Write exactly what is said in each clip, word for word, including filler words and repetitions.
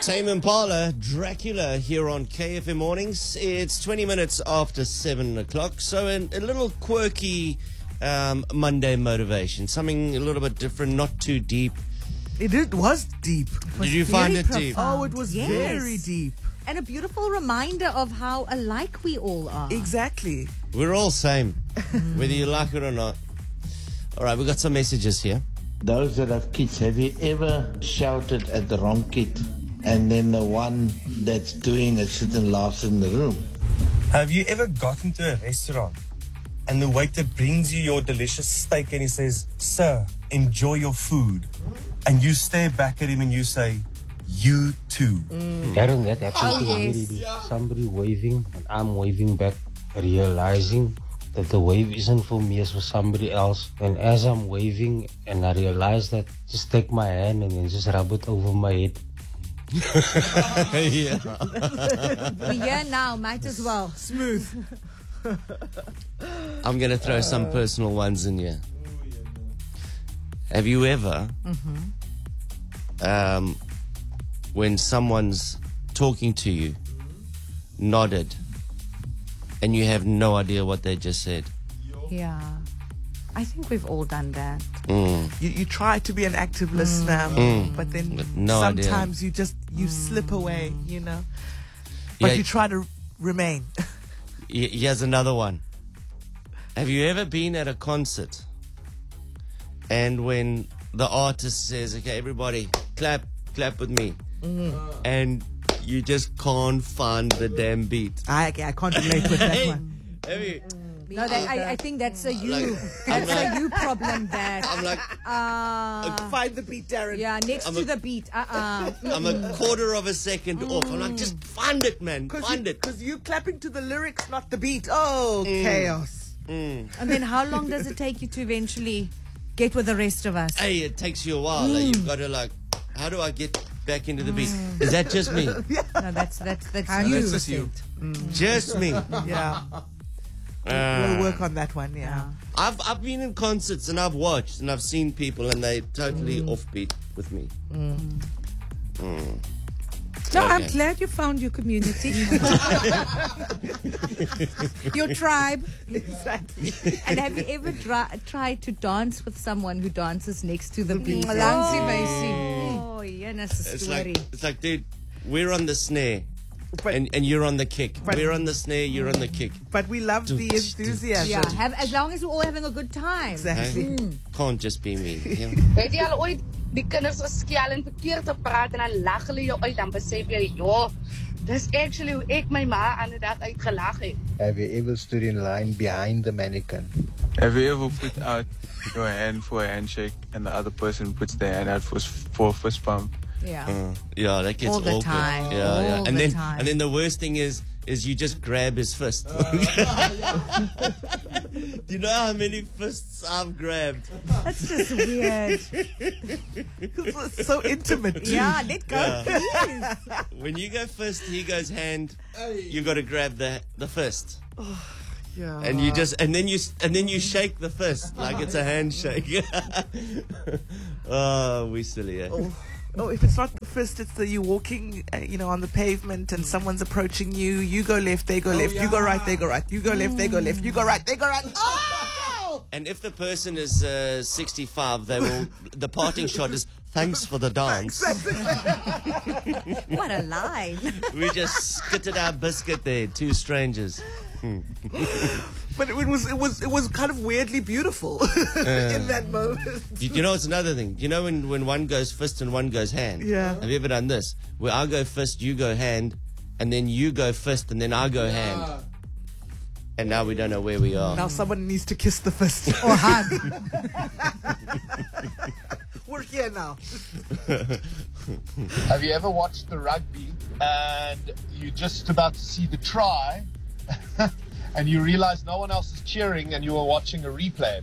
Tame Impala, Dracula, here on K F M Mornings. It's twenty minutes after seven o'clock, so an, a little quirky um, Monday motivation, something a little bit different, not too deep. It, it was deep. It was Did you find it very deep? profound. Oh, it was Yes. very deep. And a beautiful reminder of how alike we all are. Exactly. We're all same, whether you like it or not. All right, we've got some messages here. Those that have kids, have you ever shouted at the wrong kid and then the one that's doing it sits and laughs in the room? Have you ever gotten to a restaurant and the waiter brings you your delicious steak and he says, "Sir, enjoy your food," and you stare back at him and you say, "You too"? Darren, that happened Oh, to me yes. really. Somebody waving and I'm waving back, realizing that the wave isn't for me, it's for somebody else. And as I'm waving and I realize that, just take my hand and then just rub it over my head. Yeah. We're here now, might as well. Smooth. I'm going to throw some personal ones in here. Have you ever, um, when someone's talking to you, nodded, and you have no idea what they just said? Yeah. I think we've all done that. Mm. You, you try to be an active listener, but then With no idea. sometimes you just you slip away, you know. But Yeah. you try to remain. Y- Here's another one. Have you ever been at a concert and when the artist says, "Okay, everybody, clap, clap with me," and you just can't find the damn beat? I I can't relate with that one. Have you? No, that, I, I think that's a you. Like- that's I'm like- a you problem. That. I'm like, Uh, Find the beat, Darren. yeah, next I'm to a- the beat. Uh-uh. I'm a quarter of a second off. I'm like, just find it, man, find it. Because you clapping to the lyrics, not the beat. Oh, chaos. And then how long does it take you to eventually get with the rest of us? Hey, it takes you a while. Like, you've got to like, how do I get back into the beat? Is that just me? No, that's that's that's I you. that's just you. Just me. Yeah. Uh, We'll work on that one, yeah. I've I've been in concerts and I've watched and I've seen people and they totally offbeat with me. No, I'm Okay. glad you found your community. Your tribe. Exactly. And have you ever dri- tried to dance with someone who dances next to the beat? Lansie Macy. Oh, yeah, that's a It's story. like it's like, dude, we're on the snare But- and and you're on the kick. but- We're on the snare, you're on the kick. But we love the enthusiasm. Yeah, have, as long as we're all having a good time. Exactly. Hey? Can't just be me. Yeah. Het jy al ooit die kinders geskel en verkeerd gepraat en dan lag hulle jou uit, dan besef jy, joh, dis actually hoe ek my ma aan die dag uitgelag het. Have you ever stood in line behind the mannequin? Have you ever put out your hand for a handshake and the other person puts their hand out for, for a fist bump? Yeah. Uh, yeah, that gets All the awkward. time. Yeah, yeah. All And the then time. and then the worst thing is is you just grab his fist. Do you know how many fists I've grabbed? That's just weird. It's so intimate. too. Yeah, let go, Yeah. please. When you go first, he goes hand. You got to grab the the fist, Yeah. and you just and then you s- and then you shake the fist like it's a handshake. Oh, we silly. Eh? Oh, if it's not the first, it's the you walking, uh, you know, on the pavement and someone's approaching you. You go left, they go left. You go right, they go right. You go left, they go left. You go right, they go right. Oh! And if the person is uh, sixty-five, they will. The parting shot is thanks for the dance. What a line. We just skitted our biscuit there, two strangers. But it was it was it was kind of weirdly beautiful in that moment. You, you know, it's another thing. You know when, when one goes fist and one goes hand? Yeah. Have you ever done this? Where I go fist, you go hand, and then you go fist, and then I go hand. And now we don't know where we are. Now someone needs to kiss the fist. Or hug. We're here now. Have you ever watched the rugby and you're just about to see the try and you realize no one else is cheering and you were watching a replay?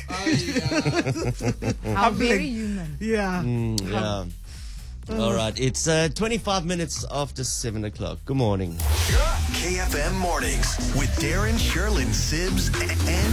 How very human. Yeah. Mm, yeah. All right. It's uh, twenty-five minutes after seven o'clock. Good morning. K F M Mornings with Darren, Sherlyn, Sibbs, and